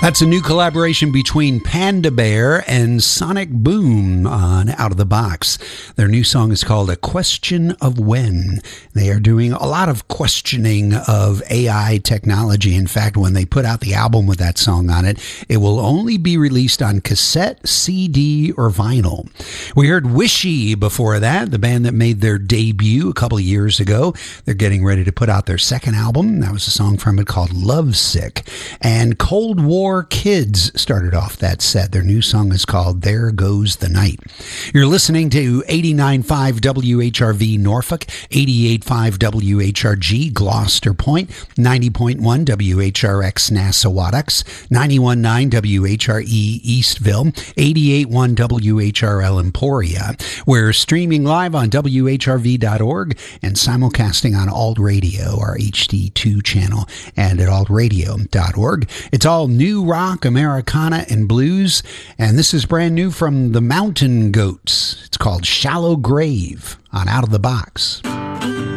That's a new collaboration between Panda Bear and Sonic Boom on Out of the Box. Their new song is called A Question of When. They are doing a lot of questioning of AI technology. In fact, when they put out the album with that song on it, it will only be released on cassette, CD, or vinyl. We heard Wishy before that, the band that made their debut a couple of years ago. They're getting ready to put out their second album. That was a song from it called Lovesick. And Cold War Kids started off that set. Their new song is called There Goes the Night. You're listening to 89.5 WHRV Norfolk, 88.5 WHRG Gloucester Point, 90.1 WHRX Nassawadox, 91.9 WHRE Eastville, 88.1 WHRL Emporia. We're streaming live on WHRV.org and simulcasting on Alt Radio, our HD2 channel, and at altradio.org. It's all new rock, Americana, and blues, and this is brand new from the Mountain Goats. It's called Shallow Grave on Out of the Box.